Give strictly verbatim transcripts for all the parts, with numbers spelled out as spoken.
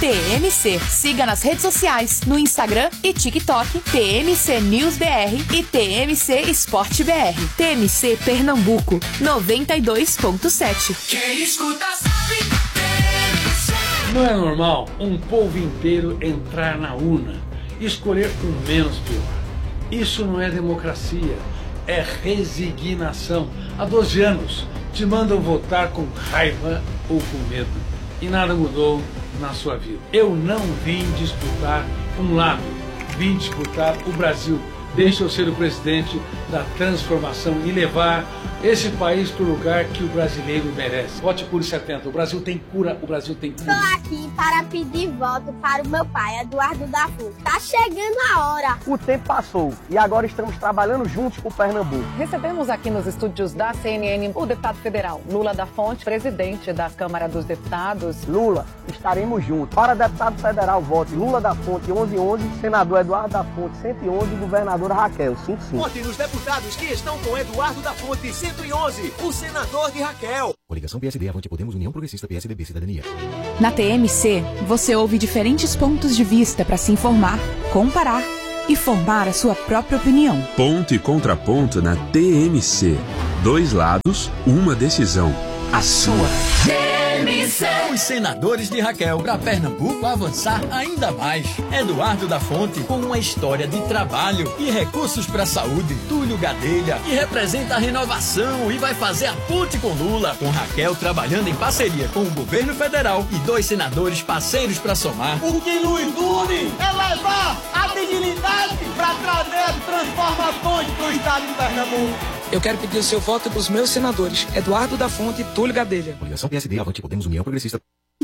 T M C. Siga nas redes sociais, no Instagram e TikTok, T M C News B R e T M C Esporte B R. T M C Pernambuco, noventa e dois ponto sete. Quem escuta sabe. Não é normal um povo inteiro entrar na urna e escolher o menos pior. Isso não é democracia, é resignação. Há doze anos te mandam votar com raiva ou com medo e nada mudou na sua vida. Eu não vim disputar um lado, vim disputar o Brasil. Deixa eu ser o presidente da transformação e levar esse país para o lugar que o brasileiro merece. Vote Cure setenta. O Brasil tem cura, o Brasil tem cura. Estou aqui para pedir voto para o meu pai, Eduardo da Fonte. Tá chegando a hora. O tempo passou e agora estamos trabalhando juntos com Pernambuco. Recebemos aqui nos estúdios da C N N o deputado federal Lula da Fonte, presidente da Câmara dos Deputados. Lula, estaremos juntos. Para deputado federal, vote Lula da Fonte onze onze, senador Eduardo da Fonte cento e onze, governadora Raquel cinquenta e cinco. Vote nos deputados que estão com Eduardo da Fonte cento e onze, o senador de Raquel. Coligação P S D, Avante Podemos, União Progressista, P S D B, Cidadania. Na T M C, você ouve diferentes pontos de vista para se informar, comparar e formar a sua própria opinião. Ponto e contraponto na T M C. Dois lados, uma decisão. A sua. T M C. Os senadores de Raquel para Pernambuco avançar ainda mais. Eduardo da Fonte com uma história de trabalho e recursos para a saúde. Túlio Gadelha, que representa a renovação e vai fazer a ponte com Lula. Com Raquel trabalhando em parceria com o governo federal e dois senadores parceiros para somar. O que nos une é levar a dignidade para trazer transformações para o estado de Pernambuco. Eu quero pedir o seu voto para os meus senadores, Eduardo da Fonte e Túlio Gadelha. Coligação P S D, Avante Podemos, União Progressista.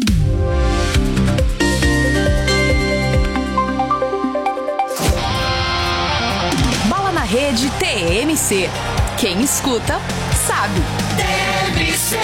Bola na Rede T M C. Quem escuta, sabe. T M C.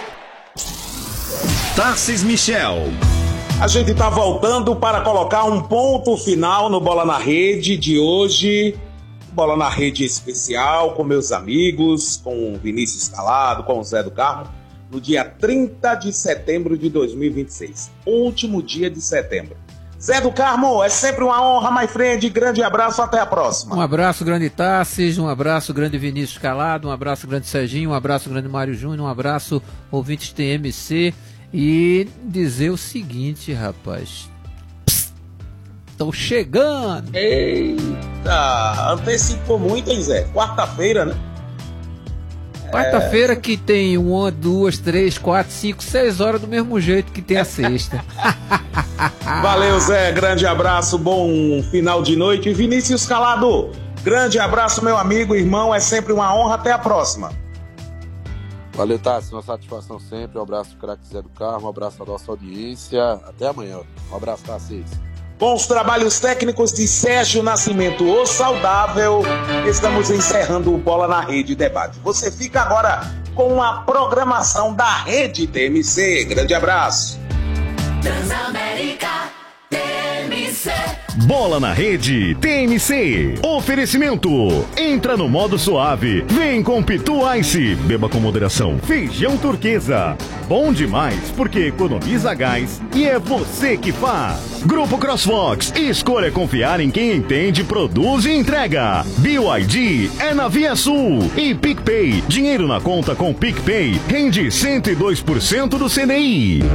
Tarcis Michel. A gente está voltando para colocar um ponto final no Bola na Rede de hoje. Bola na Rede especial com meus amigos, com o Vinícius Calado, com o Zé do Carmo, no dia trinta de setembro de dois mil e vinte e seis, último dia de setembro. Zé do Carmo, é sempre uma honra, my friend, grande abraço, até a próxima. Um abraço grande Tarcis, um abraço grande Vinícius Calado, um abraço grande Serginho, um abraço grande Mário Júnior, um abraço ouvintes T M C e dizer o seguinte, rapaz... Estão chegando! Eita! Antecipou muito, hein, Zé? Quarta-feira, né? Quarta-feira é... que tem uma, duas, três, quatro, cinco, seis horas do mesmo jeito que tem a sexta. Valeu, Zé. Grande abraço, bom final de noite. E Vinícius Calado, grande abraço, meu amigo, irmão. É sempre uma honra. Até a próxima. Valeu, Tassi. Uma satisfação sempre. Um abraço, craque Zé do Carmo. Um abraço à nossa audiência. Até amanhã. Um abraço, Tassi. Com os trabalhos técnicos de Sérgio Nascimento, o Saudável, estamos encerrando o Bola na Rede Debate. Você fica agora com a programação da Rede T M C. Grande abraço. Transamérica T M C. Bola na Rede T M C. Oferecimento. Entra no modo suave. Vem com Pitu Ice. Beba com moderação. Feijão Turquesa. Bom demais porque economiza gás e é você que faz. Grupo CrossFox. Escolha confiar em quem entende, produz e entrega. B Y D é na Via Sul. E PicPay. Dinheiro na conta com PicPay rende cento e dois por cento do C D I.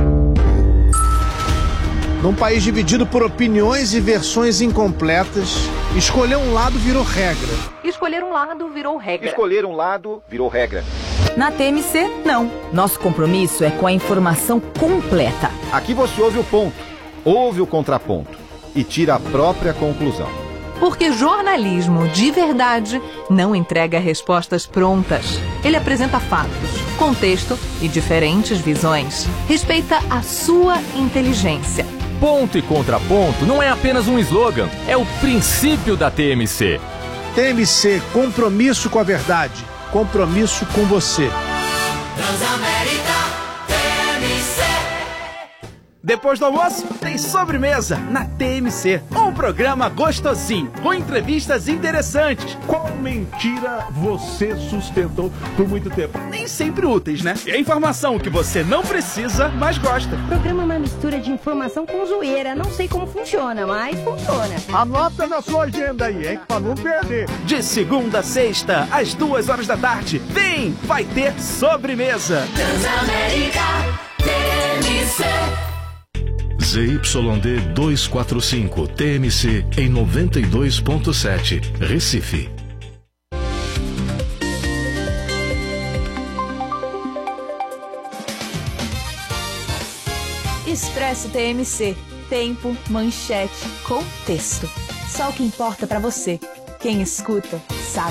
Num país dividido por opiniões e versões incompletas, escolher um lado virou regra. Escolher um lado virou regra. Escolher um lado virou regra. Na T M C, não. Nosso compromisso é com a informação completa. Aqui você ouve o ponto, ouve o contraponto e tira a própria conclusão. Porque jornalismo de verdade não entrega respostas prontas. Ele apresenta fatos, contexto e diferentes visões. Respeita a sua inteligência. Ponto e contraponto não é apenas um slogan, é o princípio da T M C. T M C, compromisso com a verdade, compromisso com você. Transamérica T M C. Depois do almoço, tem sobremesa na T M C. Um programa gostosinho, com entrevistas interessantes. Qual mentira você sustentou por muito tempo? Nem sempre úteis, né? E a informação que você não precisa, mas gosta. O programa é uma mistura de informação com zoeira. Não sei como funciona, mas funciona. Anota na sua agenda aí, hein? Pra não perder. De segunda a sexta, às duas horas da tarde. Vem, vai ter sobremesa. Transamérica T M C. Z Y D duzentos e quarenta e cinco T M C em noventa e dois ponto sete, Recife. Expresso T M C. Tempo, manchete, contexto. Só o que importa pra você. Quem escuta, sabe.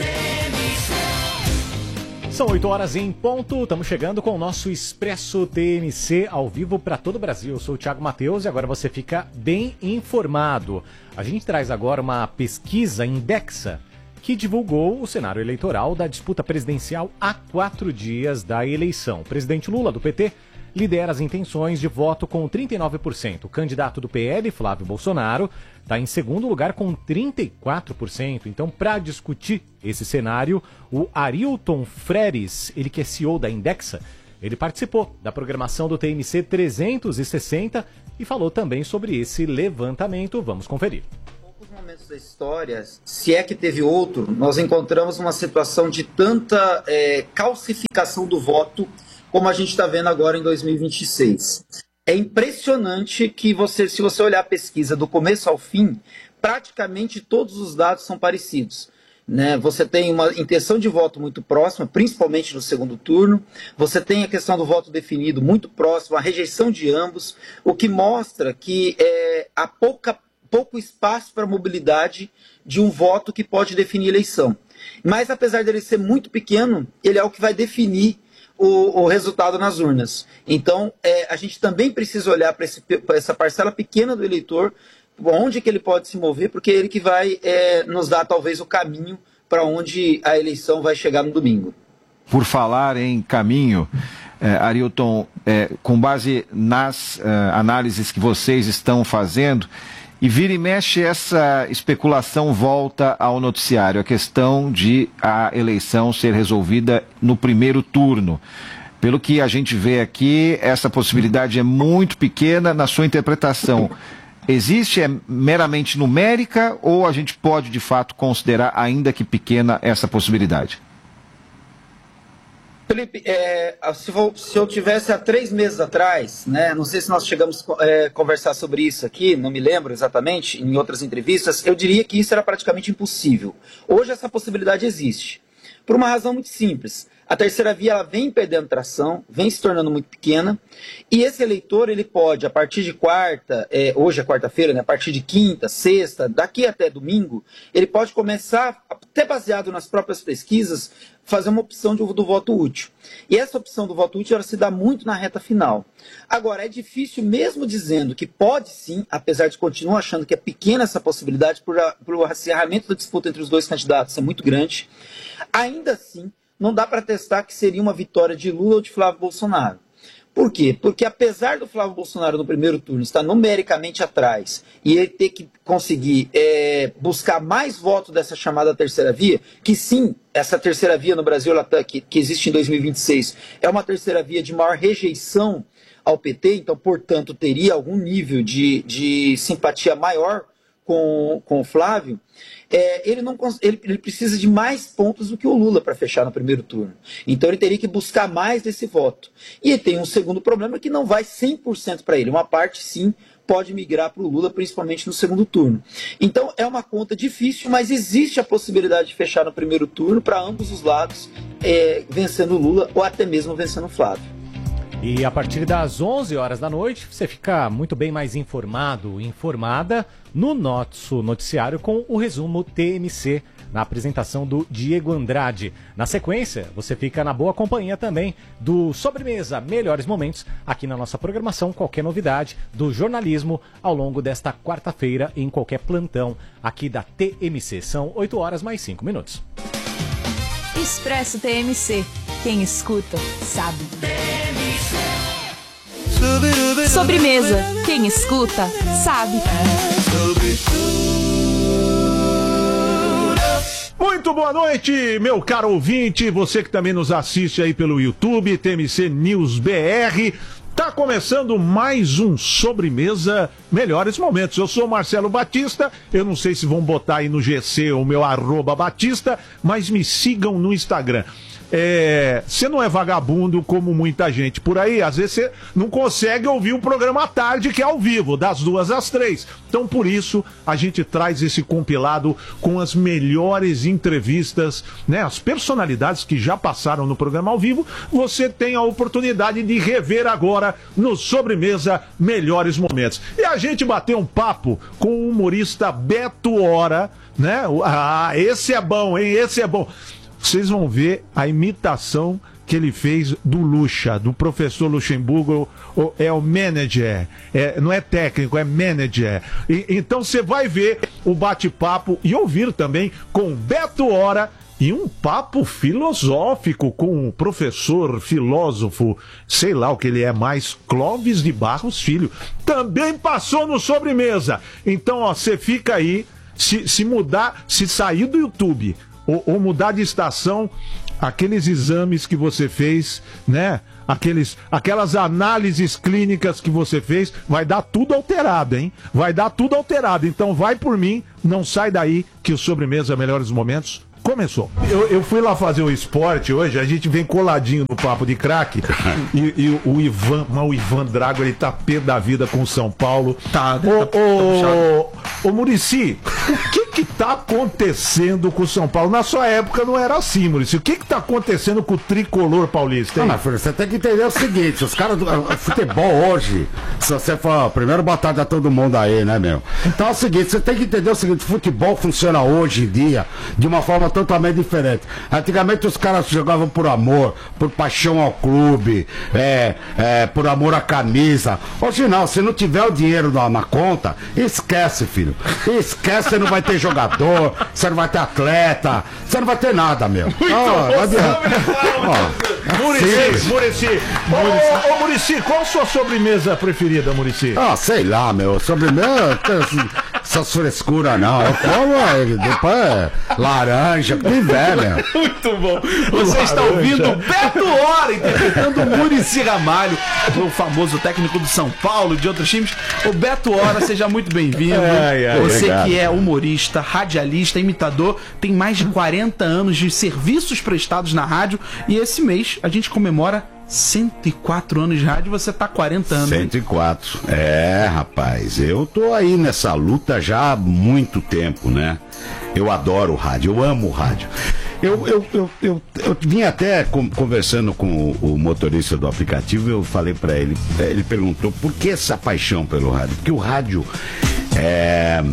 São oito horas em ponto, estamos chegando com o nosso Expresso T M C ao vivo para todo o Brasil. Eu sou o Thiago Matheus e agora você fica bem informado. A gente traz agora uma pesquisa Indexa que divulgou o cenário eleitoral da disputa presidencial a quatro dias da eleição. O presidente Lula, do P T, lidera as intenções de voto com trinta e nove por cento. O candidato do P L, Flávio Bolsonaro, está em segundo lugar com trinta e quatro por cento. Então, para discutir esse cenário, o Arilton Freres, ele que é C E O da Indexa, ele participou da programação do T M C trezentos e sessenta e falou também sobre esse levantamento. Vamos conferir. Em poucos momentos da história, se é que teve outro, nós encontramos uma situação de tanta é, calcificação do voto como a gente está vendo agora em dois mil e vinte e seis. É impressionante que você, se você olhar a pesquisa do começo ao fim, praticamente todos os dados são parecidos. Né? Você tem uma intenção de voto muito próxima, principalmente no segundo turno. Você tem a questão do voto definido muito próximo, a rejeição de ambos, o que mostra que é, há pouca, pouco espaço para mobilidade de um voto que pode definir a eleição. Mas apesar dele ser muito pequeno, ele é o que vai definir O, o resultado nas urnas. Então, é, a gente também precisa olhar para essa parcela pequena do eleitor, onde que ele pode se mover, porque é ele que vai é, nos dar talvez o caminho para onde a eleição vai chegar no domingo. Por falar em caminho, é, Arilton, é, com base nas é, análises que vocês estão fazendo, e vira e mexe essa especulação volta ao noticiário, a questão de a eleição ser resolvida no primeiro turno. Pelo que a gente vê aqui, essa possibilidade é muito pequena. Na sua interpretação, existe, é meramente numérica ou a gente pode de fato considerar ainda que pequena essa possibilidade? Felipe, é, se, for, se eu tivesse há três meses atrás, né, não sei se nós chegamos a é, conversar sobre isso aqui, não me lembro exatamente, em outras entrevistas, eu diria que isso era praticamente impossível. Hoje essa possibilidade existe, por uma razão muito simples. A terceira via ela vem perdendo tração, vem se tornando muito pequena, e esse eleitor ele pode, a partir de quarta, é, hoje é quarta-feira, né, a partir de quinta, sexta, daqui até domingo, ele pode começar, até baseado nas próprias pesquisas, fazer uma opção de, do voto útil. E essa opção do voto útil ela se dá muito na reta final. Agora, é difícil, mesmo dizendo que pode sim, apesar de continuar achando que é pequena essa possibilidade, por, por o acirramento da disputa entre os dois candidatos é muito grande, ainda assim, não dá para testar que seria uma vitória de Lula ou de Flávio Bolsonaro. Por quê? Porque apesar do Flávio Bolsonaro no primeiro turno estar numericamente atrás e ele ter que conseguir é, buscar mais votos dessa chamada terceira via, que sim, essa terceira via no Brasil, ela tá, que, que existe em dois mil e vinte e seis, é uma terceira via de maior rejeição ao P T, então, portanto, teria algum nível de, de simpatia maior com, com o Flávio, é, ele, não, ele, ele precisa de mais pontos do que o Lula para fechar no primeiro turno. Então ele teria que buscar mais desse voto. E tem um segundo problema que não vai cem por cento para ele. Uma parte, sim, pode migrar para o Lula, principalmente no segundo turno. Então é uma conta difícil, mas existe a possibilidade de fechar no primeiro turno para ambos os lados, é, vencendo o Lula ou até mesmo vencendo o Flávio. E a partir das onze horas da noite, você fica muito bem mais informado, informada no nosso noticiário com o resumo T M C, na apresentação do Diego Andrade. Na sequência, você fica na boa companhia também do Sobremesa Melhores Momentos, aqui na nossa programação, qualquer novidade do jornalismo ao longo desta quarta-feira em qualquer plantão aqui da T M C. São oito horas mais cinco minutos. Expresso T M C. Quem escuta, sabe. Sobremesa. Quem escuta, sabe. Muito boa noite, meu caro ouvinte, você que também nos assiste aí pelo YouTube, T M C News B R. Tá começando mais um Sobremesa Melhores Momentos. Eu sou Marcelo Batista, eu não sei se vão botar aí no G C o meu arroba Batista, mas me sigam no Instagram. É, você não é vagabundo como muita gente por aí, às vezes você não consegue ouvir o programa à tarde, que é ao vivo, das duas às três. Então, por isso, a gente traz esse compilado com as melhores entrevistas, né? As personalidades que já passaram no programa ao vivo, você tem a oportunidade de rever agora no Sobremesa Melhores Momentos. E a gente bateu um papo com o humorista Beto Hora, né? Ah, esse é bom, hein? Esse é bom. Vocês vão ver a imitação que ele fez do Lucha, do professor Luxemburgo, é o manager, é, não é técnico, é manager. E, então você vai ver o bate-papo e ouvir também com Beto Hora e um papo filosófico com o professor, filósofo, sei lá o que ele é mais, Clóvis de Barros Filho. Também passou no Sobremesa. Então, ó, você fica aí, se, se mudar, se sair do YouTube... Ou, ou mudar de estação, aqueles exames que você fez, né? Aqueles, aquelas análises clínicas que você fez, vai dar tudo alterado, hein? Vai dar tudo alterado. Então vai por mim, não sai daí que o Sobremesa Melhores Momentos começou. Eu, eu fui lá fazer o esporte hoje, a gente vem coladinho no papo de craque e, e o Ivan, mas o Ivan Drago, ele tá pé da vida com o São Paulo. Tá, ô, tá, ô, tá ô Muricy, o que que tá acontecendo com o São Paulo? Na sua época não era assim, Muricy. O que que tá acontecendo com o tricolor paulista? Não, mas filho, você tem que entender o seguinte, os caras do futebol hoje, se você for, primeiro boa tarde a todo mundo aí, né, meu? Então é o seguinte, você tem que entender o seguinte, o futebol funciona hoje em dia de uma forma totalmente diferente. Antigamente os caras jogavam por amor, por paixão ao clube, é, é, por amor à camisa. Hoje não, se não tiver o dinheiro na, na conta, esquece, filho. Esquece, você não vai ter jogador, você não vai ter atleta, você não vai ter nada, meu. Muricy, Muricy, ô Muricy, qual a sua sobremesa preferida, Muricy? Ah, sei lá, meu, sobremesa, essas frescuras não, eu como depois laranja, que tiver, meu. Muito bom. Você laranja. Está ouvindo Beto Hora interpretando o Muricy Ramalho, o famoso técnico do São Paulo, de outros times. O Beto Hora, seja muito bem-vindo. Ai, ai, Você obrigado. Que é humorista, radialista, imitador, tem mais de quarenta anos de serviços prestados na rádio e esse mês a gente comemora cento e quatro anos de rádio, você tá quarenta anos. cento e quatro. É, rapaz, eu tô aí nessa luta já há muito tempo, né? Eu adoro o rádio, eu amo o rádio. Eu, eu, eu, eu, eu vim até com, conversando com o, o motorista do aplicativo, eu falei pra ele, ele perguntou por que essa paixão pelo rádio? Porque o rádio é...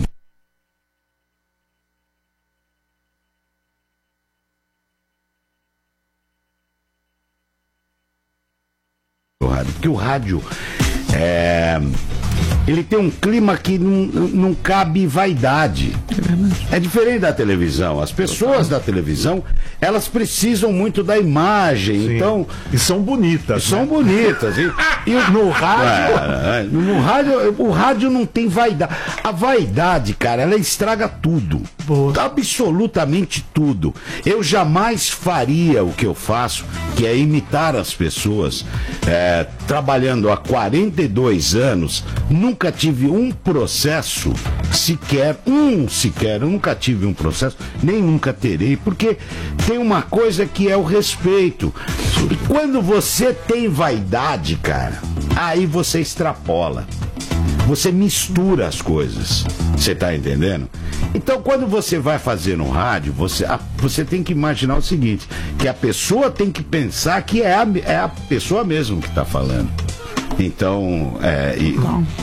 Porque o rádio é, ele tem um clima que não, não cabe vaidade. É, é diferente da televisão. As pessoas da televisão, elas precisam muito da imagem. Sim. Então, e são bonitas. São né? bonitas. E, e no rádio, é, no rádio, o rádio não tem vaidade. A vaidade, cara, ela estraga tudo. Boa. Absolutamente tudo. Eu jamais faria o que eu faço, que é imitar as pessoas. É, trabalhando há quarenta e dois anos, nunca tive um processo sequer, um sequer, eu nunca tive um processo, nem nunca terei, porque tem uma coisa que é o respeito. E quando você tem vaidade, cara, aí você extrapola. Você mistura as coisas. Você tá entendendo? Então, quando você vai fazer no rádio, você, a, você tem que imaginar o seguinte, que a pessoa tem que pensar que é a, é a pessoa mesmo que tá falando. Então, é... E,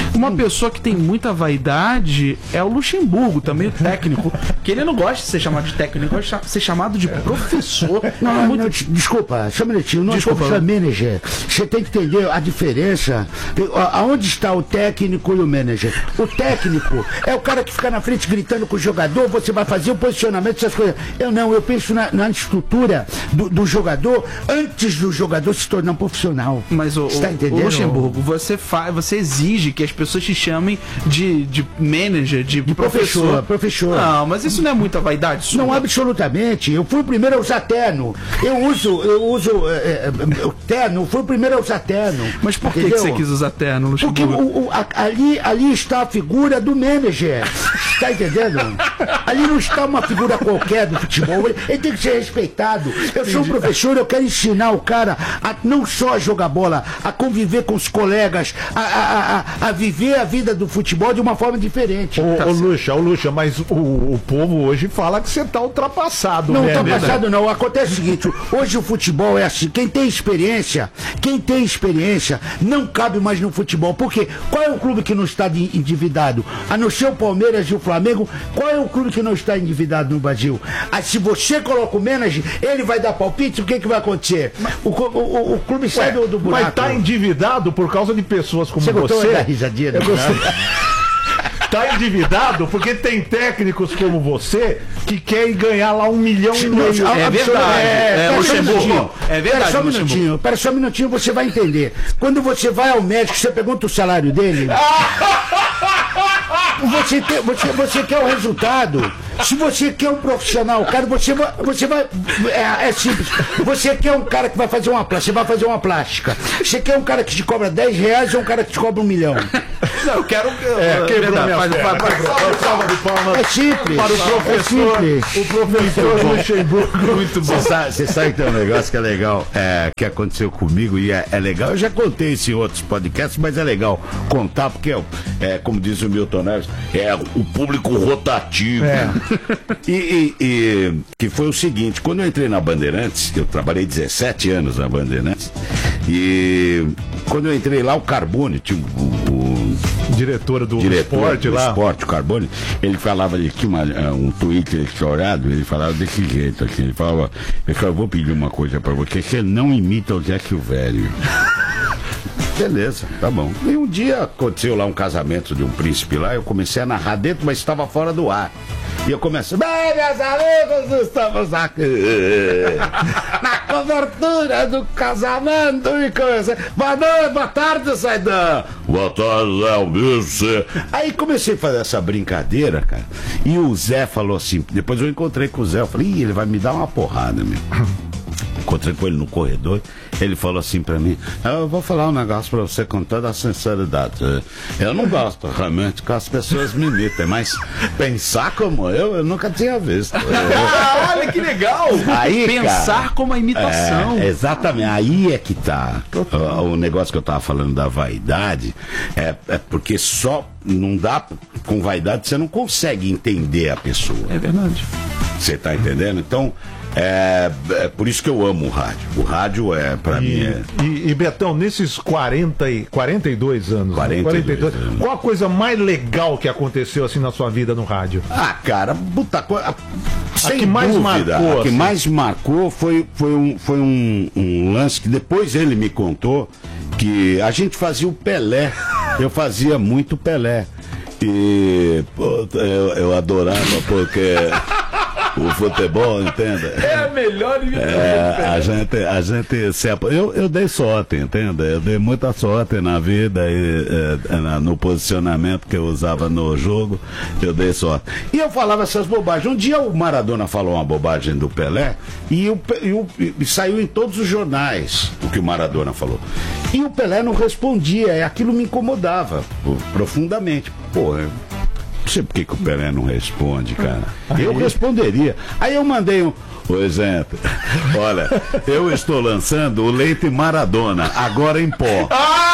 Uma pessoa que tem muita vaidade é o Luxemburgo, também o técnico, que ele não gosta de ser chamado de técnico, ele gosta de ser chamado de professor. Não, não, muito... não, desculpa, só um minutinho, não Desculpa, é manager. Você tem que entender a diferença. Aonde está o técnico e o manager? O técnico é o cara que fica na frente gritando com o jogador, você vai fazer o posicionamento, essas coisas. Eu não, eu penso na, na estrutura do, do jogador antes do jogador se tornar um profissional. Mas o, tá o Luxemburgo, você, fa você exige que as pessoas te chamem de, de manager, de, de professor. professor. professor. Não, mas isso não é muita vaidade sua? Não, absolutamente. Eu fui o primeiro a usar terno. Eu uso, eu uso é, é, terno, fui o primeiro a usar terno. Mas por que, que você quis usar terno, Luxemburgo? Porque o, o, a, ali, ali está a figura do manager. Tá entendendo? Ali não está uma figura qualquer do futebol. Ele, ele tem que ser respeitado. Eu sou um professor, eu quero ensinar o cara a não só a jogar bola, a conviver com os colegas, a, a, a, a viver a vida do futebol de uma forma diferente. Ô, tá ô Luxa, ô Luxa, mas o, o povo hoje fala que você tá ultrapassado, Não, né? Não ultrapassado não. Acontece o seguinte, hoje o futebol é assim, quem tem experiência, quem tem experiência, não cabe mais no futebol. Por quê? Qual é o clube que não está de endividado? A não ser o Palmeiras e o Flamengo, qual é o clube que não está endividado no Brasil? Ah, se você coloca o manager, ele vai dar palpite, o que, que vai acontecer? O, o, o, o clube sai do, do buraco. Mas tá endividado por causa de pessoas como você. Você gostou da risadinha? Eu gostei. Tá endividado porque tem técnicos como você que querem ganhar lá um milhão e meio. É verdade. É, é, Luxemburgo. É verdade. Pera só um minutinho, pera só um minutinho, você vai entender. Quando você vai ao médico, você pergunta o salário dele. Você, tem, você, você quer o resultado. Se você quer um profissional, cara, você vai. Você vai é, é simples. Você quer um cara que vai fazer uma plástica, você vai fazer uma plástica. Você quer um cara que te cobra dez reais ou um cara que te cobra um milhão? Não, eu quero. É, quebrou minha faz, faz, faz, faz, salva de palmas. É simples. Para o professor. É o professor Luxemburgo. Muito bom. Você sabe, sabe que tem um negócio que é legal, é, que aconteceu comigo e é, é legal. Eu já contei isso em outros podcasts, mas é legal contar, porque, é, como diz o Milton Neves, é o público rotativo. É. E, e, e que foi o seguinte, quando eu entrei na Bandeirantes, eu trabalhei dezessete anos na Bandeirantes, e quando eu entrei lá, o Carbone, tinha o, o diretor do diretor esporte do lá, esporte, o Carbone, ele falava, ele tinha uma, um Twitter chorado, ele falava desse jeito aqui, ele falava, eu falava, vou pedir uma coisa pra você, que ele não imita o Jack o Velho. Beleza, tá bom. E um dia aconteceu lá um casamento de um príncipe lá, eu comecei a narrar dentro, mas estava fora do ar. E eu comecei, bem, meus amigos, estamos aqui na cobertura do casamento e coisa. Boa noite, boa tarde, Saidão. Boa tarde, Zé Almirce. Aí comecei a fazer essa brincadeira, cara. E o Zé falou assim, depois eu encontrei com o Zé, eu falei, ih, ele vai me dar uma porrada, meu. Encontrei com ele no corredor, ele falou assim pra mim, eu vou falar um negócio pra você com toda a sinceridade. Eu não gosto realmente que as pessoas me imitem, mas pensar como eu, eu nunca tinha visto. Ah, olha que legal! Aí, pensar cara, como a imitação. É, exatamente, aí é que tá. O, o negócio que eu tava falando da vaidade, é, é porque só não dá, com vaidade você não consegue entender a pessoa. É verdade. Você tá entendendo? Então, É, é por isso que eu amo o rádio. O rádio é, pra e, mim, é... E, e Betão, nesses quarenta e, quarenta e dois anos, quarenta e dois, quarenta e dois anos. Qual a coisa mais legal que aconteceu assim na sua vida no rádio? Ah, cara, puta coisa... A que mais dúvida, marcou? A que assim. mais marcou foi, foi, um, foi um, um lance que depois ele me contou, que a gente fazia o Pelé. Eu fazia muito Pelé. E pô, eu, eu adorava porque... O futebol, entenda? É a melhor imitação. É, a gente, a gente se, eu, eu dei sorte, entenda? Eu dei muita sorte na vida e é, no posicionamento que eu usava no jogo, eu dei sorte. E eu falava essas bobagens. Um dia o Maradona falou uma bobagem do Pelé e, o, e, o, e saiu em todos os jornais o que o Maradona falou. E o Pelé não respondia, e aquilo me incomodava profundamente. Porra. Não sei por que, que o Pelé não responde, cara. Eu responderia. Aí eu mandei um. Por exemplo, olha, eu estou lançando o leite Maradona, agora em pó.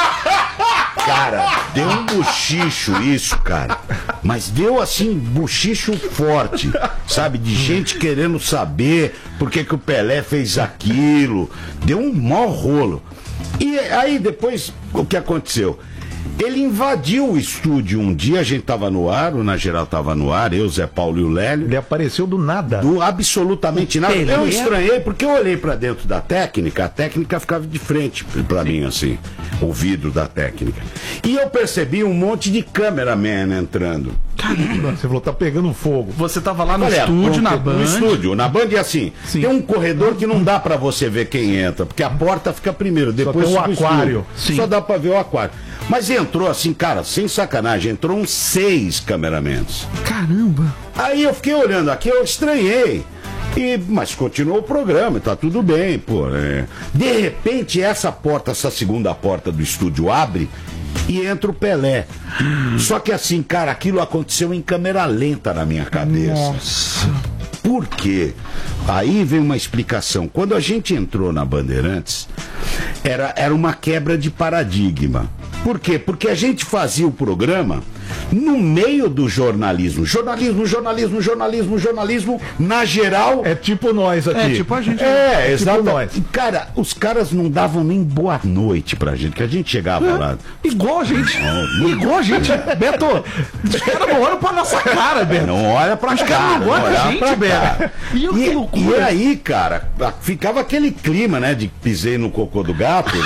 Cara, deu um bochicho isso, cara. Mas deu assim, bochicho forte, sabe? De gente querendo saber por que, que o Pelé fez aquilo. Deu um maior rolo. E aí depois, o que aconteceu? Ele invadiu o estúdio um dia, a gente tava no ar, o Na Geral tava no ar, eu, Zé Paulo e o Lélio. Ele apareceu do nada. Do absolutamente nada. Ele Eu é? estranhei, porque eu olhei pra dentro da técnica, a técnica ficava de frente pra mim, assim, o vidro da técnica. E eu percebi um monte de cameraman entrando. Caramba, você falou, tá pegando fogo. Você tava lá no Olha, estúdio, na no Band. No estúdio, na Band é assim, Sim. tem um corredor que não dá pra você ver quem entra, porque a porta fica primeiro, depois tem um fica o aquário. estúdio. Só dá pra ver o aquário. Mas entrou assim, cara, sem sacanagem, entrou uns seis cameramans. Caramba! Aí eu fiquei olhando aqui, eu estranhei. E, mas continuou o programa, tá tudo bem, pô. É. De repente, essa porta, essa segunda porta do estúdio abre e entra o Pelé. Só que assim, cara, aquilo aconteceu em câmera lenta na minha cabeça. Nossa. Por quê? Aí vem uma explicação. Quando a gente entrou na Bandeirantes, era, era uma quebra de paradigma. Por quê? Porque a gente fazia o programa no meio do jornalismo. Jornalismo, jornalismo, jornalismo, jornalismo, na geral. É tipo nós aqui. É tipo a gente. É, É exato. tipo nós. Cara, os caras não davam nem boa noite pra gente, que a gente chegava É, lá. igual a gente. Não, igual a gente. Beto, os caras não olham pra nossa cara, Beto. Não olha pra Os cá. caras não gostam da olha gente, pra cá. Beto. E, que E, loucura. e aí, cara, ficava aquele clima, né, de pisei no cocô do gato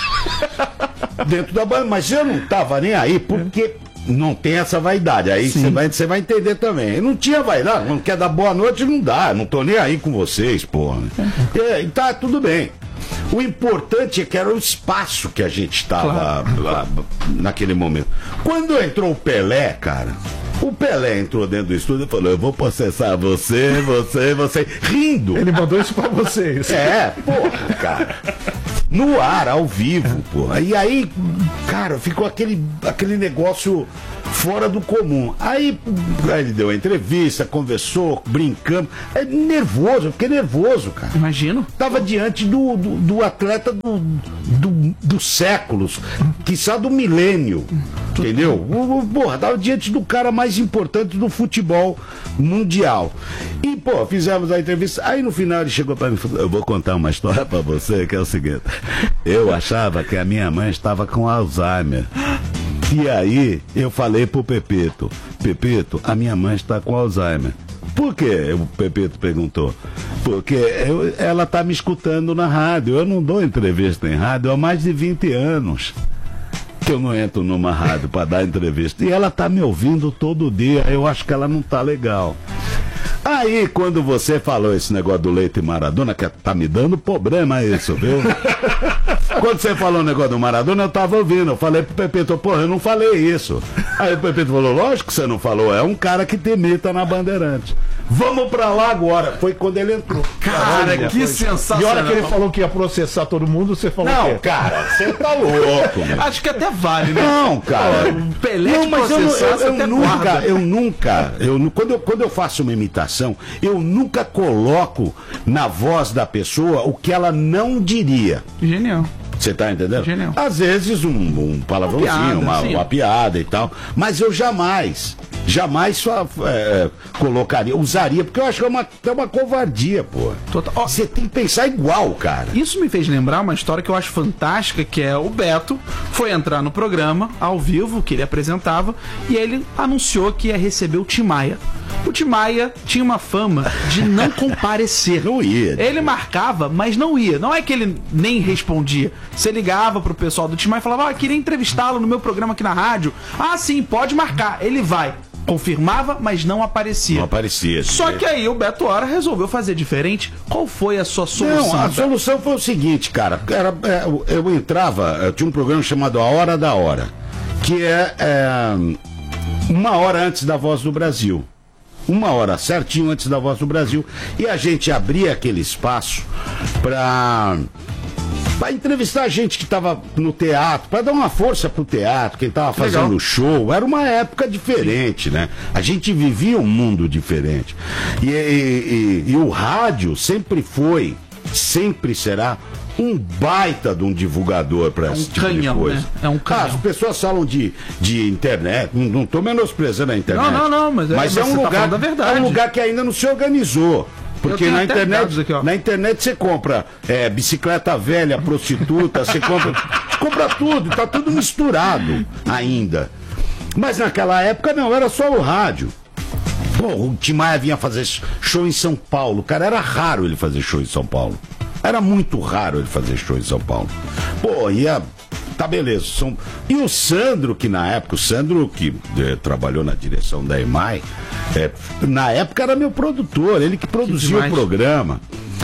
dentro da banda, mas eu não tava nem aí, porque não tem essa vaidade. Aí você vai, você vai entender também. Eu não tinha vaidade, não quer dar boa noite, não dá. Não tô nem aí com vocês, porra. É, e tá tudo bem. O importante é que era o espaço que a gente estava lá naquele momento. Quando entrou o Pelé, cara, o Pelé entrou dentro do estúdio e falou: eu vou processar você, você, você, rindo. Ele mandou isso pra vocês. É, porra, cara. No ar, ao vivo, porra. E aí, cara, ficou aquele, aquele negócio fora do comum. Aí, aí ele deu a entrevista, conversou, brincando. É nervoso, eu fiquei nervoso, cara. Imagino. Tava diante do, do, do atleta do, do, dos séculos, quiçá do milênio. Entendeu? O- o- Porra, tava diante do cara mais importante do futebol mundial. E, pô, fizemos a entrevista. Aí no final ele chegou pra mim e falou: eu vou contar uma história pra você, que é o seguinte. Eu achava que a minha mãe estava com Alzheimer. E aí eu falei pro Pepito: Pepito, a minha mãe está com Alzheimer. Por quê? O Pepito perguntou. Porque eu- ela tá me escutando na rádio. Eu não dou entrevista em rádio há mais de vinte anos que eu não entro numa rádio para dar entrevista. E ela tá me ouvindo todo dia. Eu acho que ela não tá legal. Aí, quando você falou esse negócio do Leite Maradona, que tá me dando problema isso, viu? Quando você falou o negócio do Maradona, eu tava ouvindo. Eu falei pro Pepito: porra, eu não falei isso. Aí o Pepito falou: lógico que você não falou, é um cara que te imita na Bandeirante. Vamos pra lá agora. Foi quando ele entrou. Cara, Olha, que foi- sensacional. E a hora que ele falou que ia processar todo mundo, você falou o Não, quê? cara, você tá louco, meu. Acho que até vale, né? Não, cara. Um Pelé Não, te mas eu, processar, eu, você eu até nunca, guarda. eu nunca, eu, nu- quando, eu, quando eu faço uma imitação, eu nunca coloco na voz da pessoa o que ela não diria. Genial. Você tá entendendo? Genial. Às vezes um, um palavrãozinho, Uma piada, uma, sim. uma piada e tal, mas eu jamais, jamais só é, colocaria, usaria, porque eu acho que é uma, é uma covardia, pô. Você tem que pensar igual, cara. Isso me fez lembrar uma história que eu acho fantástica, que é o Beto foi entrar no programa ao vivo que ele apresentava e aí ele anunciou que ia receber o Tim Maia. O Tim Maia tinha uma fama de não comparecer. Não ia. Ele marcava, mas não ia. Não é que ele nem respondia. Você ligava pro pessoal do Tim Maia e falava: ah, queria entrevistá-lo no meu programa aqui na rádio. Ah, sim, pode marcar. Ele vai. Confirmava, mas não aparecia. Não aparecia. Só que aí o Beto Hora resolveu fazer diferente. Qual foi a sua solução? Não, a Beto? solução foi o seguinte, cara. Era, é, eu, eu entrava, eu tinha um programa chamado A Hora da Hora, que é, é uma hora antes da Voz do Brasil. Uma hora certinho antes da Voz do Brasil. E a gente abria aquele espaço pra, pra entrevistar gente que estava no teatro, pra dar uma força pro teatro, quem tava fazendo Legal. show. Era uma época diferente, né? A gente vivia um mundo diferente. E, e- e- e o rádio sempre foi, sempre será um baita de um divulgador para esse tipo canhão, de coisa. né? É um canhão. Ah, as pessoas falam de, de internet, não, não tô menosprezando a internet. Não, não, não, mas é- é você um tá lugar, falando a verdade. é um lugar que ainda não se organizou. Porque na internet, aqui, na internet você compra é, bicicleta velha, prostituta, você compra, você compra tudo, tá tudo misturado ainda. Mas naquela época não, era só o rádio. Pô, o Tim Maia vinha fazer show em São Paulo, cara, era raro ele fazer show em São Paulo. Era muito raro ele fazer show em São Paulo. Pô, ia... Tá, beleza. São... E o Sandro, que na época, o Sandro que é, trabalhou na direção da E M A I, é, na época era meu produtor, ele que produziu que o programa.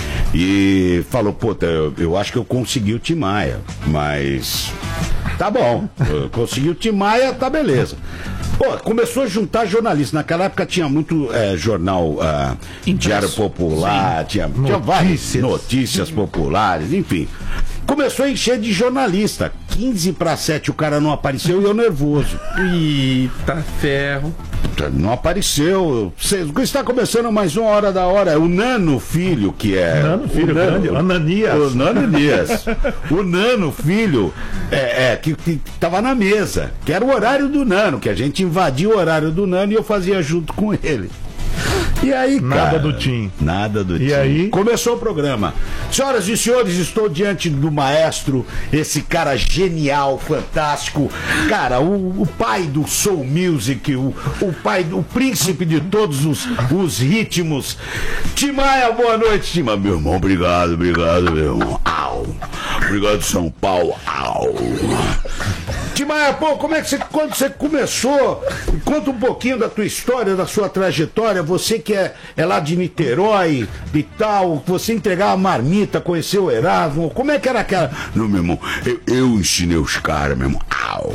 E falou, pô, eu, eu acho que eu consegui o Tim Maia, mas tá bom, eu consegui o Tim Maia, tá beleza. Pô, começou a juntar jornalistas. Naquela época tinha muito é, jornal uh, Diário Popular, tinha, tinha várias notícias populares, enfim. Começou a encher de jornalista. quinze para sete o cara não apareceu e eu nervoso. Eita ferro. Não apareceu. Cês, está começando mais uma hora da hora. O Nano Filho, que é. Nano Filho, o Nano, grande, Ananias. O Ananias. O Nano Filho, é, é, que, que tava na mesa. Que era o horário do Nano, que a gente invadia o horário do Nano e eu fazia junto com ele. E aí, cara, nada do Tim. Nada do Tim. E aí? Começou o programa. Senhoras e senhores, estou diante do maestro, esse cara genial, fantástico. Cara, o, o pai do soul music, o, o pai, o príncipe de todos os, os ritmos. Tim Maia, boa noite, Tim Maia. Meu irmão, obrigado, obrigado, meu irmão. Au. Obrigado, São Paulo. Au. Tim Maia, pô, como é que você, quando você começou, conta um pouquinho da tua história, da sua trajetória, você que é, é lá de Niterói e tal, você entregava marmita, conheceu o Erasmo, como é que era aquela... Não, meu irmão, eu, eu ensinei os caras, meu irmão, au,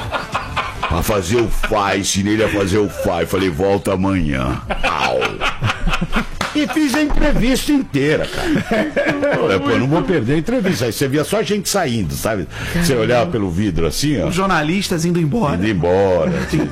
a fazer o Fá, ensinei ele a fazer o Fá, falei, volta amanhã, au. E fiz a entrevista inteira, cara. Pô, não vou perder a entrevista. Aí você via só gente saindo, sabe? Você olhava pelo vidro assim, ó. Os jornalistas indo embora. Indo embora.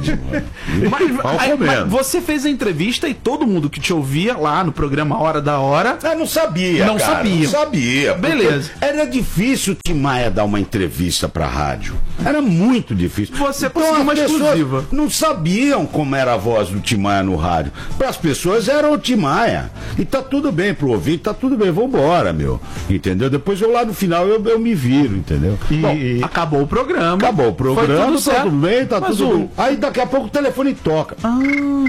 Mas, aí, mas você fez a entrevista e todo mundo que te ouvia lá no programa Hora da Hora. Ah, não sabia. Não cara, sabia. Não sabia. Beleza. Era difícil o Tim Maia dar uma entrevista pra rádio. Era muito difícil. Você então, conseguiu uma exclusiva. Não sabiam como era a voz do Tim Maia no rádio. Para as pessoas era o Tim Maia. E tá tudo bem pro ouvinte, tá tudo bem, vambora, meu. Entendeu? Depois eu lá no final eu, eu me viro, entendeu? E Bom, acabou o programa. Acabou o programa, tudo tá tudo bem, tá Mas tudo o... bem. Aí daqui a pouco o telefone toca. Ah.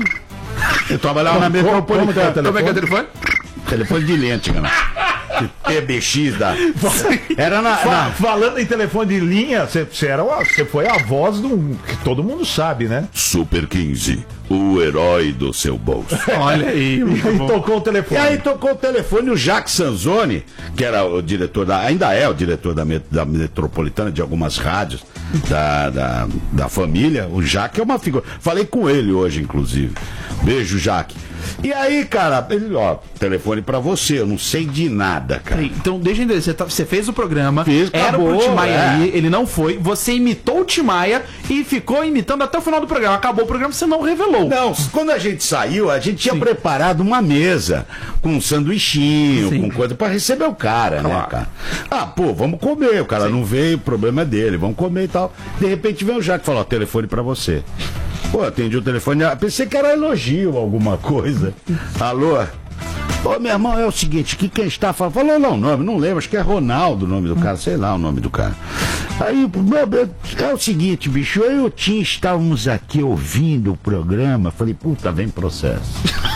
Eu trabalhava na Metropolitana. Como é que é o telefone? Telefone de lente, cara. T B X da. Era na, na... Falando em telefone de linha, você era você foi a voz do que todo mundo sabe, né? Super quinze, o herói do seu bolso. Olha aí. E aí tocou o telefone. E aí tocou o telefone o Jacques Sanzoni, que era o diretor da. Ainda é o diretor da, da Metropolitana, de algumas rádios da, da, da família. O Jacques é uma figura. Falei com ele hoje, inclusive. Beijo, Jacques. E aí, cara, ele, ó, telefone pra você, eu não sei de nada, cara. Então, deixa eu entender, você, tá, você fez o programa, Fiz, era acabou, pro Tim Maia é. ali, ele não foi, você imitou o Tim Maia e ficou imitando até o final do programa. Acabou o programa, você não revelou. Não, quando a gente saiu, a gente tinha Sim. preparado uma mesa com um sanduichinho, Sim. com coisa pra receber o cara, claro. né, cara? Ah, pô, vamos comer, o cara Sim. não veio, o problema é dele, vamos comer e tal. De repente vem o Jacques e fala, ó, telefone pra você. Pô, atendi o telefone, pensei que era elogio, alguma coisa. Alô? Ô, meu irmão, é o seguinte, que quem está falando? Falou não, o nome, não lembro, acho que é Ronaldo o nome do cara, sei lá o nome do cara. Aí, é o seguinte, bicho, eu e o Tim estávamos aqui ouvindo o programa, falei, puta, vem processo.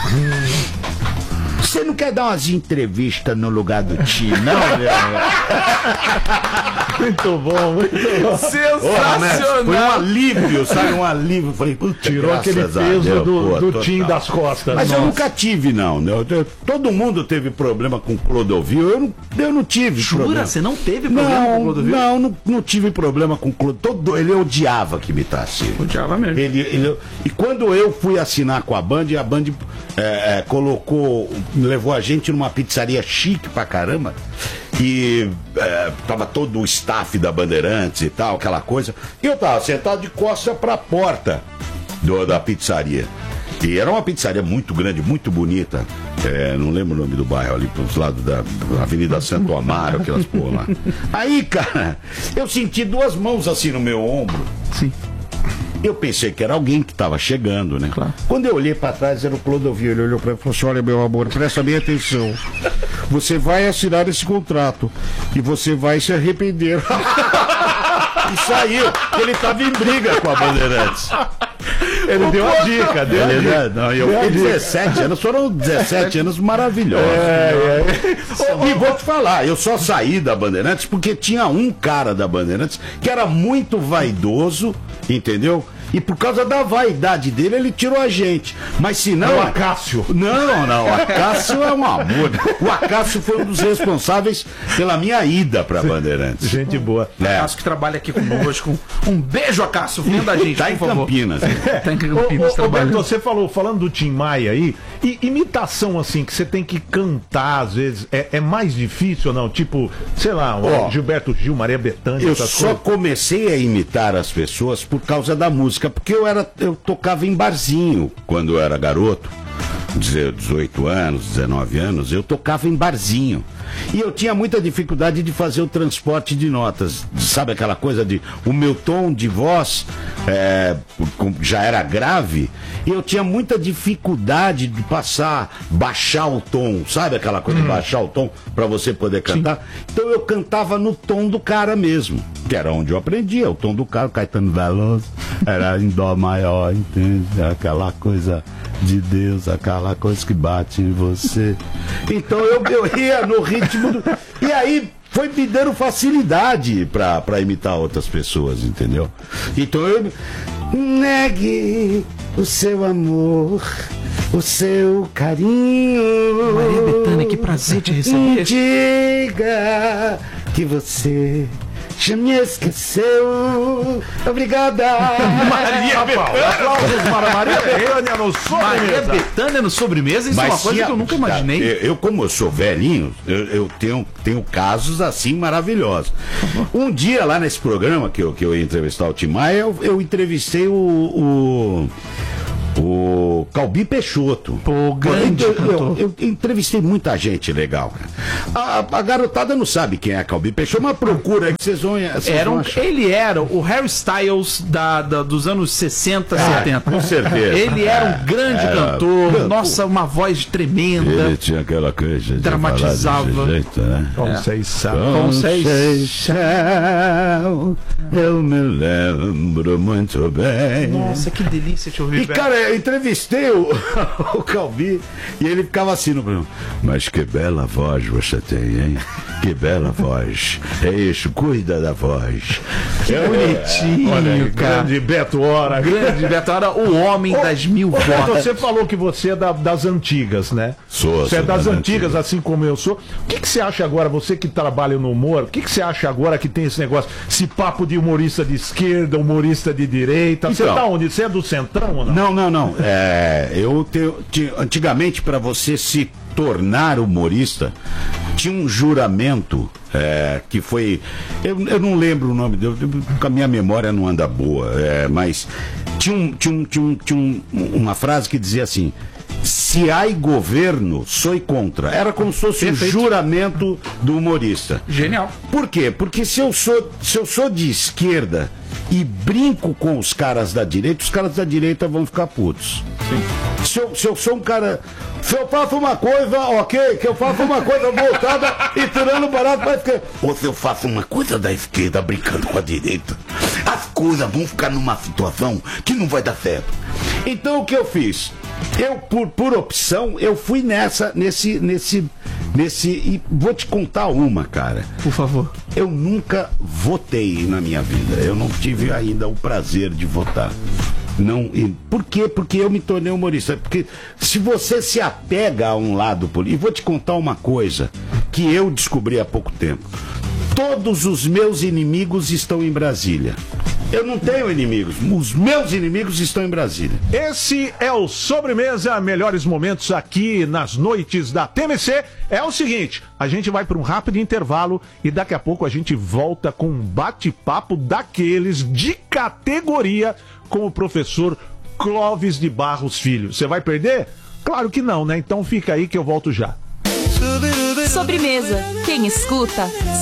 Você não quer dar umas entrevistas no lugar do Tim, não, meu irmão? Muito bom, muito bom. Sensacional. Né? Foi um alívio, sabe? Um alívio. Falei, tirou aquele peso Deus, do, pô, do Tim das costas. Mas Nossa. eu nunca tive, não. Eu, eu, todo mundo teve problema com Clodovil. Eu não, eu não tive Jura? problema. Você não teve problema não, com Clodovil? Não, não, não tive problema com Clodovil. Ele odiava que imitasse. Odiava mesmo. Ele, ele, e quando eu fui assinar com a Band, a Band é, é, colocou, levou a gente numa pizzaria chique pra caramba. E é, tava todo o staff da Bandeirantes e tal, aquela coisa. E eu tava sentado de costas pra porta do, da pizzaria. E era uma pizzaria muito grande, muito bonita. É, não lembro o nome do bairro, ali pros lados da Avenida Santo Amaro, aquelas porra lá. Aí, cara, eu senti duas mãos assim no meu ombro. Sim. Eu pensei que era alguém que estava chegando, né? Claro. Quando eu olhei para trás, era o Clodovil. Ele olhou para mim e falou assim: olha, meu amor, presta bem atenção. Você vai assinar esse contrato e você vai se arrepender. E saiu. Ele estava em briga com a Bandeirantes. Ele deu a dica, deu ele, a dica. Não, eu fiquei dezessete anos, foram dezessete anos maravilhosos. É, é. E vou te falar, eu só saí da Bandeirantes porque tinha um cara da Bandeirantes que era muito vaidoso, entendeu? E por causa da vaidade dele, ele tirou a gente. Mas se não... O Acácio. Não, não, o Acácio é um amor. O Acácio foi um dos responsáveis pela minha ida pra Bandeirantes. Gente boa. É. Acácio que trabalha aqui conosco. Um beijo, Acácio. Vem da gente, tá por em favor. Campinas. Tá em Campinas. Ô, ô, Beto, você falou, falando do Tim Maia aí, e imitação assim, que você tem que cantar às vezes, é, é mais difícil ou não? Tipo, sei lá, o Ó, Gilberto Gil, Maria Bethânia, eu essas só coisas. comecei a imitar as pessoas por causa da música, porque eu era, eu tocava em barzinho quando eu era garoto, dezoito anos, dezenove anos, eu tocava em barzinho. E eu tinha muita dificuldade de fazer o transporte de notas. Sabe aquela coisa de o meu tom de voz é, já era grave, e eu tinha muita dificuldade de passar, baixar o tom, sabe aquela coisa hum. de baixar o tom para você poder cantar? Sim. Então eu cantava no tom do cara mesmo, que era onde eu aprendia, o tom do cara. O Caetano Veloso era em dó maior, entende? Aquela coisa de Deus, aquela coisa que bate em você. Então eu, eu ia no ritmo do... E aí foi me dando facilidade pra, pra imitar outras pessoas, entendeu? Então eu... Negue o seu amor, o seu carinho. Maria Bethânia, que prazer te receber. Diga que você já me esqueceu. Obrigada. Maria Bethânia. Aplausos para Maria Bethânia no sobremesa. Maria Bethânia no sobremesa, isso Mas é uma coisa a, que eu nunca imaginei. Eu, eu, como eu sou velhinho, eu, eu tenho, tenho casos assim maravilhosos. Um dia lá nesse programa que eu, que eu ia entrevistar o Tim Maia, eu, eu entrevistei o... o O Calbi Peixoto. Pô, grande eu, cantor. eu, eu entrevistei muita gente legal. A, a garotada não sabe quem é Calbi Peixoto, mas procura aí que vocês vão, vocês era um, vão achar. Ele era o Harry Styles da, da, dos anos sessenta, Ah, setenta. com certeza. Ele era um grande Era- cantor. Pô, Nossa, uma voz tremenda. Ele tinha aquela coisa de Dramatizava. falar desse jeito, né? Conceição. Conceição. Conceição, eu me lembro muito bem. Nossa, que delícia te ouvir. E cara, eu entrevistei o, o Calbi e ele ficava assim no programa. Mas que bela voz você tem, hein? Que bela voz. É isso, cuida da voz. Que bonitinho, Olha aí, cara. grande Beto Hora. Grande Beto Hora, o homem das mil Ô, Beto, vozes. você falou que você é da- das antigas, né? Sou, Você é sou das das antigas, antigas. assim como eu sou. O que, que você acha agora, você que trabalha no humor, o que, que você acha agora que tem esse negócio, esse papo de humorista de esquerda, humorista de direita? Você Então. tá onde? Você é do centrão ou não? Não, não, não. É, eu tenho, tinha- antigamente, para você se tornar humorista, tinha um juramento é, que foi. Eu, eu não lembro o nome dele, porque a minha memória não anda boa, é, mas tinha, um, tinha, um, tinha, um, tinha um, uma frase que dizia assim: se há governo, sou contra. Era como se fosse o juramento do humorista. Genial. Por quê? Porque se eu sou, se eu sou de esquerda e brinco com os caras da direita, os caras da direita vão ficar putos. Se eu, se eu sou um cara. Se eu faço uma coisa, ok, que eu faço uma coisa voltada e tirando barato pra esquerda. Ou se eu faço uma coisa da esquerda brincando com a direita, as coisas vão ficar numa situação que não vai dar certo. Então o que eu fiz? Eu, por, por opção, eu fui nessa, nesse, nesse, nesse. E vou te contar uma, cara. Por favor. Eu nunca votei na minha vida. Eu não tive ainda o prazer de votar. Não, e por quê? Porque eu me tornei humorista. Porque se você se apega a um lado político. E vou te contar uma coisa que eu descobri há pouco tempo. Todos os meus inimigos estão em Brasília. Eu não tenho inimigos. Os meus inimigos estão em Brasília. Esse é o Sobremesa, melhores momentos aqui nas noites da T M C. É o seguinte, a gente vai para um rápido intervalo e daqui a pouco a gente volta com um bate-papo daqueles de categoria com o professor Clóvis de Barros Filho. Você vai perder? Claro que não, né? Então fica aí que eu volto já. Sobremesa. Quem escuta